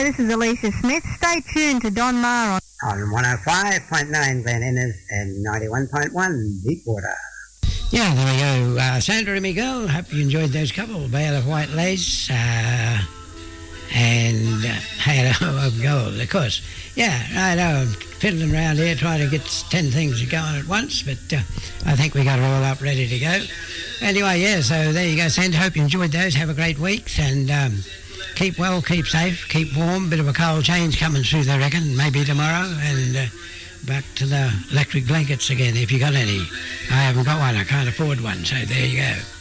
this is Alicia Smith. Stay tuned to Don Maher on 105.9 Glen Innes and 91.1 Deepwater. Yeah, there we go. Sandra and Miguel, hope you enjoyed those couple. Bale of White Lace and Halo of Gold, of course. Yeah, I know, I'm fiddling around here trying to get 10 things to go on at once, but I think we got it all up ready to go. Anyway, yeah, so there you go, Sandra. Hope you enjoyed those. Have a great week, and keep well, keep safe, keep warm. Bit of a cold change coming through, I reckon, maybe tomorrow, and back to the electric blankets again, if you got any. I haven't got one, I can't afford one, so there you go.